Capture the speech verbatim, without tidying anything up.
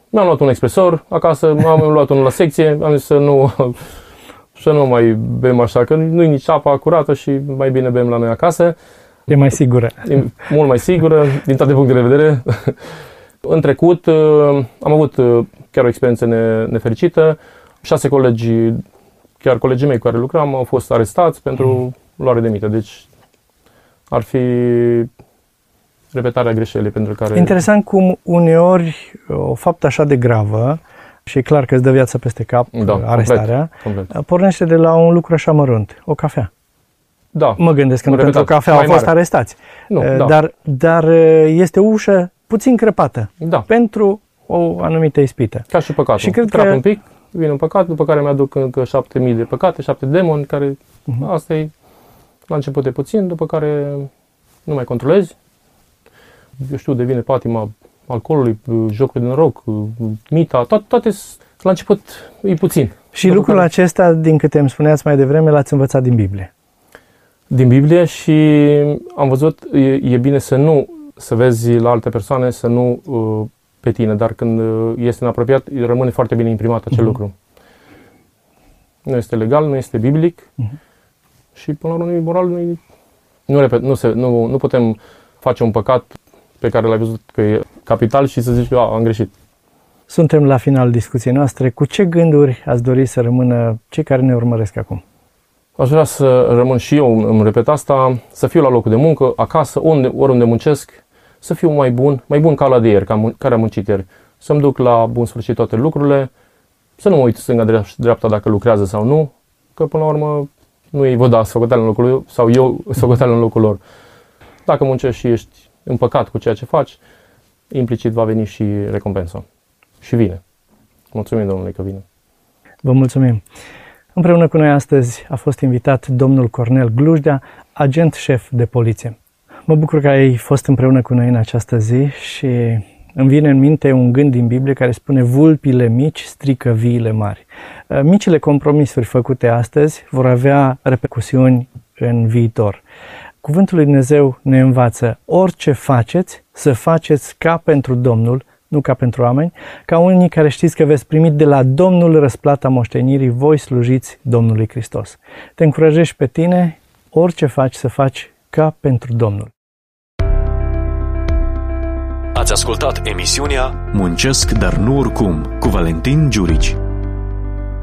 Mi-am luat un expresor acasă, am luat unul la secție, am zis să nu, să nu mai bem așa, că nu-i nici apa curată și mai bine bem la noi acasă. E mai sigură. E mult mai sigură, din toate punctele de vedere. În trecut am avut chiar o experiență nefericită. Șase colegi, chiar colegii mei cu care lucram, au fost arestați pentru luare de mită. Deci ar fi repetarea greșelii pentru care... Interesant cum uneori o faptă așa de gravă, și e clar că îți dă viața peste cap, da, arestarea, complet, complet. pornește de la un lucru așa mărunt, o cafea. Da. Mă gândesc că nu pentru o cafea au fost arestați. Nu, da. dar, dar este o ușă puțin crăpată da. pentru o anumită ispită. Ca și păcatul. Și cred Trap că... un pic, vine un păcat, după care mi-aduc încă șapte mii de păcate, șapte demoni, care uh-huh. asta e la început de puțin, după care nu mai controlezi. Eu știu, devine patima alcoolului, jocul de noroc, mita, toate, toate la început e puțin. Și după lucrul care... acesta, din câte îmi spuneați mai devreme, l-ați învățat din Biblie. Din Biblie și am văzut, e, e bine să nu, să vezi la alte persoane, să nu uh, pe tine, dar când este apropiat, rămâne foarte bine imprimat acel uh-huh. lucru. Nu este legal, nu este biblic uh-huh. și până la urmă moral nu, nu, repet, nu, se, nu, nu putem face un păcat pe care l-ai văzut că e capital și să zici că am greșit. Suntem la finalul discuției noastre. Cu ce gânduri ați dori să rămână cei care ne urmăresc acum? Aș vrea să rămân și eu, îmi repet asta, să fiu la locul de muncă, acasă, unde, oriunde muncesc, să fiu mai bun, mai bun ca la de ieri, ca, care am muncit ieri. Să-mi duc la bun sfârșit toate lucrurile, să nu mă uit stânga-dreapta dacă lucrează sau nu, că până la urmă nu ei vă da socoteală în locul lor sau eu socoteală în locul lor. Dacă muncești și ești împăcat cu ceea ce faci, implicit va veni și recompensa. Și vine. Mulțumim, Domnului, că vine. Vă mulțumim. Împreună cu noi astăzi a fost invitat domnul Cornel Glujdea, agent șef de poliție. Mă bucur că ai fost împreună cu noi în această zi și îmi vine în minte un gând din Biblie care spune: vulpile mici strică viile mari. Micile compromisuri făcute astăzi vor avea repercusiuni în viitor. Cuvântul lui Dumnezeu ne învață: orice faceți, să faceți ca pentru Domnul, nu ca pentru oameni, ca unii care știți că veți primi de la Domnul răsplata moștenirii, voi slujiți Domnului Hristos. Te încurajezi pe tine, orice faci, să faci ca pentru Domnul. Ați ascultat emisiunea Muncesc, dar nu oricum, cu Valentin Giurici.